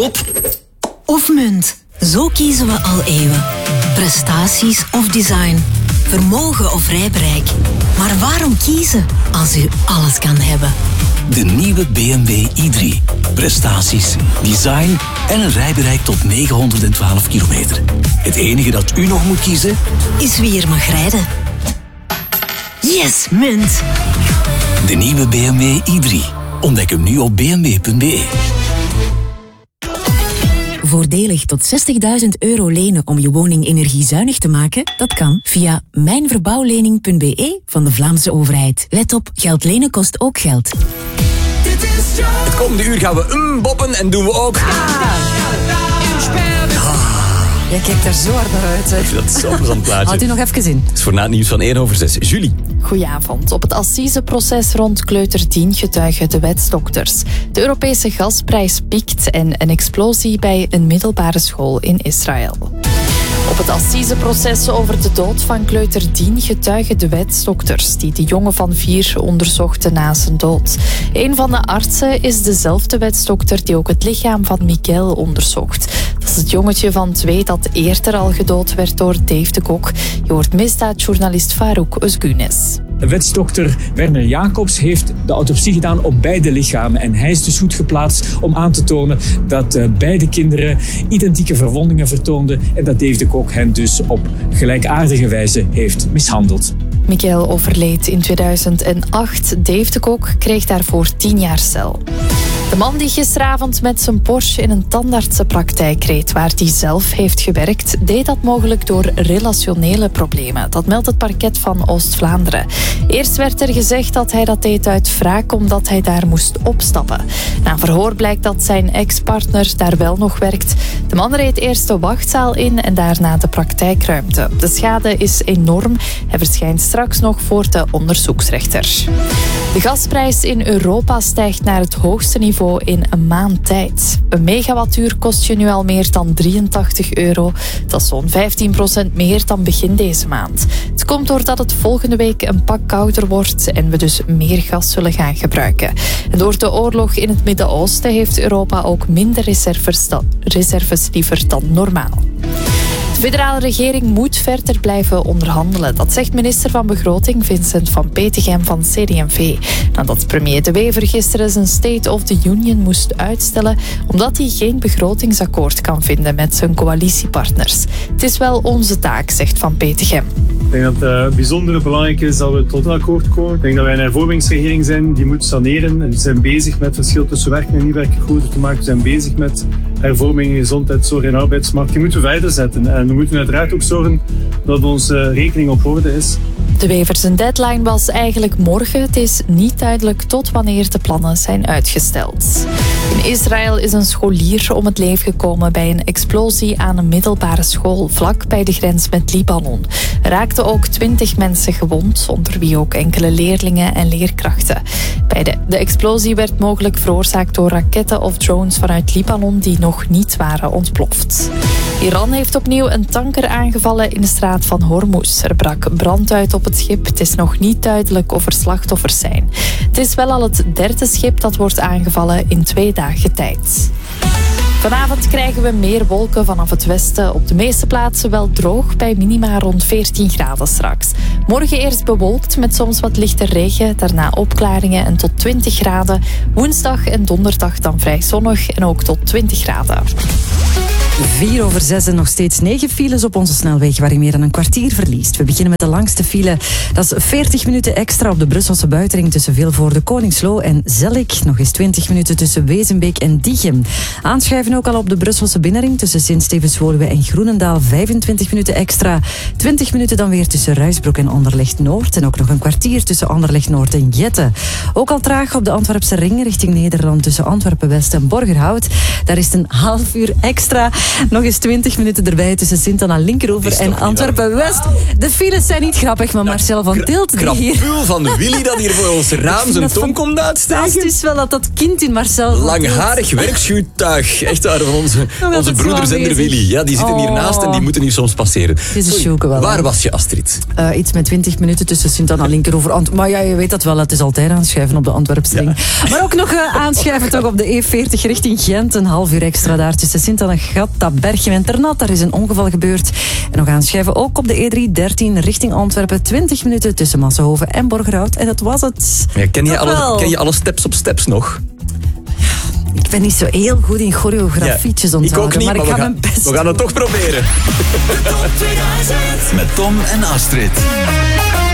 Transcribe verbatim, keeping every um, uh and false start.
kop of munt. Zo kiezen we al eeuwen. Prestaties of design. Vermogen of rijbereik. Maar waarom kiezen als u alles kan hebben? De nieuwe B M W i drie. Prestaties, design en een rijbereik tot negenhonderdtwaalf kilometer. Het enige dat u nog moet kiezen is wie er mag rijden. Yes, munt! De nieuwe B M W i drie. Ontdek hem nu op b m w punt b e. Voordelig tot zestigduizend euro lenen om je woning energiezuinig te maken? Dat kan via mijnverbouwlening punt b e van de Vlaamse overheid. Let op, geld lenen kost ook geld. Het komende uur gaan we um boppen en doen we ook... Jij kijkt er zo hard naar uit. Hè. Dat is zo'n plezant plaatje. Houd u nog even in. Het is voor na het nieuws van één over zes. Julie. Goedenavond. Op het assiseproces rond Kleuter tien getuigen de wetsdokters. De Europese gasprijs piekt en een explosie bij een middelbare school in Israël. Op het assiseproces over de dood van Kleuter tien getuigen de wetsdokters die de jongen van vier onderzochten na zijn dood. Een van de artsen is dezelfde wetsdokter die ook het lichaam van Miguel onderzocht. Dat is het jongetje van twee dat eerder al gedood werd door Dave de Kok. Je hoort misdaadjournalist Farouk Özgünes. Wetsdokter Werner Jacobs heeft de autopsie gedaan op beide lichamen. En hij is dus goed geplaatst om aan te tonen dat uh, beide kinderen identieke verwondingen vertoonden en dat Dave de Kok hen dus op gelijkaardige wijze heeft mishandeld. Miguel overleed in tweeduizend acht. Dave de Kok kreeg daarvoor tien jaar cel. De man die gisteravond met zijn Porsche in een tandartsenpraktijk reed waar hij zelf heeft gewerkt, deed dat mogelijk door relationele problemen. Dat meldt het parket van Oost-Vlaanderen. Eerst werd er gezegd dat hij dat deed uit wraak omdat hij daar moest opstappen. Na verhoor blijkt dat zijn ex-partner daar wel nog werkt. De man reed eerst de wachtzaal in en daarna de praktijkruimte. De schade is enorm. Hij verschijnt straks nog voor de onderzoeksrechter. De gasprijs in Europa stijgt naar het hoogste niveau in een maand tijd. Een megawattuur kost je nu al meer dan drieëntachtig euro. Dat is zo'n vijftien procent meer dan begin deze maand. Het komt doordat het volgende week een pak kouder wordt en we dus meer gas zullen gaan gebruiken. En door de oorlog in het Midden-Oosten heeft Europa ook minder reserves, dan, reserves liever dan normaal. De federale regering moet verder blijven onderhandelen. Dat zegt minister van Begroting Vincent van Petegem van C D en V. Nadat premier De Wever gisteren zijn State of the Union moest uitstellen omdat hij geen begrotingsakkoord kan vinden met zijn coalitiepartners. Het is wel onze taak, zegt Van Petegem. Ik denk dat het uh, bijzonder belangrijk is dat we tot een akkoord komen. Ik denk dat wij een hervormingsregering zijn die moet saneren. En we zijn bezig met het verschil tussen werken en niet werken groter te maken. We zijn bezig met hervorming in gezondheidszorg en arbeidsmarkt. Die moeten we verder zetten. En we moeten uiteraard ook zorgen dat onze rekening op orde is. De Wever zijn deadline was eigenlijk morgen. Het is niet duidelijk tot wanneer de plannen zijn uitgesteld. In Israël is een scholier om het leven gekomen bij een explosie aan een middelbare school vlak bij de grens met Libanon. Er raakten ook twintig mensen gewond, onder wie ook enkele leerlingen en leerkrachten. Bij de, de explosie werd mogelijk veroorzaakt door raketten of drones vanuit Libanon die nog niet waren ontploft. Iran heeft opnieuw een tanker aangevallen in de straat van Hormuz. Er brak brand uit op het schip. Het is nog niet duidelijk of er slachtoffers zijn. Het is wel al het derde schip dat wordt aangevallen in twee dagen tijd. Vanavond krijgen we meer wolken vanaf het westen. Op de meeste plaatsen wel droog, bij minima rond veertien graden straks. Morgen eerst bewolkt met soms wat lichte regen, daarna opklaringen en tot twintig graden. Woensdag en donderdag dan vrij zonnig en ook tot twintig graden. Vier over zes en nog steeds negen files op onze snelweg waar je meer dan een kwartier verliest. We beginnen met de langste file. Dat is veertig minuten extra op de Brusselse buitenring tussen Vilvoorde, Koningsloo en Zellik. Nog eens twintig minuten tussen Wezenbeek en Diegem. Aanschuiven ook al op de Brusselse binnenring tussen Sint-Stevens-Woluwe en Groenendaal. vijfentwintig minuten extra. twintig minuten dan weer tussen Ruisbroek en Anderlecht-Noord. En ook nog een kwartier tussen Anderlecht-Noord en Jette. Ook al traag op de Antwerpse ring richting Nederland tussen Antwerpen-West en Borgerhout. Daar is het een half uur extra. Nog eens twintig minuten erbij tussen Sint-Anna Linkeroever Is en toch Antwerpen-West. De files zijn niet grappig, maar Marcel van Tilt die hier... Krapul van Willy dat hier voor ons raam zijn tong komt uitsteken. Het is wel dat dat kind in Marcel van Tilt... Langharig werkschuwtuig. Echt waar, van onze, altijd onze zo broederzender aanwezig. Willy. Ja, die zitten Oh. hiernaast en die moeten hier soms passeren. is een Sorry, sjoeke wel, hè. waar was je, Astrid? Uh, iets met twintig minuten tussen Sint-Anna Linkeroever. Ant- maar ja, je weet dat wel, het is altijd aanschuiven op de Antwerpstring. Maar ook nog uh, aanschuiven toch op de E veertig richting Gent. Een half uur extra daar tussen Sint-Anna, Gatta, Berchem en Ternat. Daar is een ongeval gebeurd. En nog aanschuiven ook op de E driehonderddertien richting Antwerpen. twintig minuten tussen Massenhoven en Borgerhout. En dat was het. Ja, ken, je Toch alle, wel. ken je alle steps op steps nog? Ik ben niet zo heel goed in choreografietjes Ja, onthouden. ik ook niet, maar ik maar ga we, gaan, mijn best we gaan het toch proberen. Met Tom en Astrid.